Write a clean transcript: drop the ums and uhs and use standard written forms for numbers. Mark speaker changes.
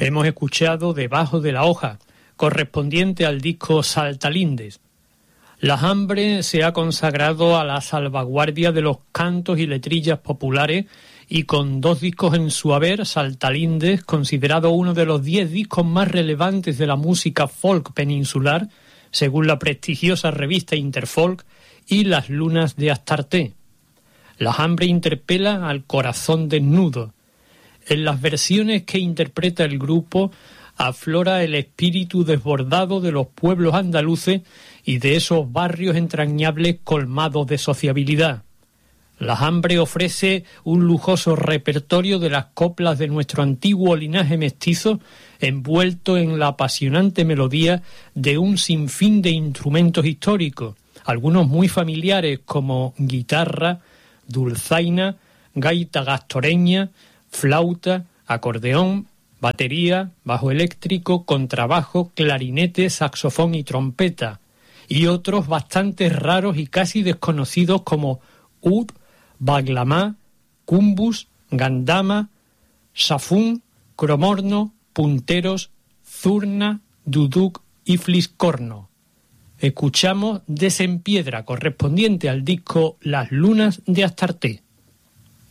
Speaker 1: Hemos escuchado Debajo de la hoja, correspondiente al disco Saltalindes. La Hambre se ha consagrado a la salvaguardia de los cantos y letrillas populares y con 2 discos en su haber, Saltalindes, considerado uno de los 10 discos más relevantes de la música folk peninsular, según la prestigiosa revista Interfolk, y Las lunas de Astarté. La Hambre interpela al corazón desnudo. En las versiones que interpreta el grupo aflora el espíritu desbordado de los pueblos andaluces y de esos barrios entrañables colmados de sociabilidad. La Hambre ofrece un lujoso repertorio de las coplas de nuestro antiguo linaje mestizo, envuelto en la apasionante melodía de un sinfín de instrumentos históricos, algunos muy familiares como guitarra, dulzaina, gaita gastoreña, flauta, acordeón, batería, bajo eléctrico, contrabajo, clarinete, saxofón y trompeta, y otros bastante raros y casi desconocidos como ud, baglamá, cumbus, gandama, safún, cromorno, punteros, zurna, duduk y fliscorno. Escuchamos Desempiedra, correspondiente al disco Las lunas de Astarté.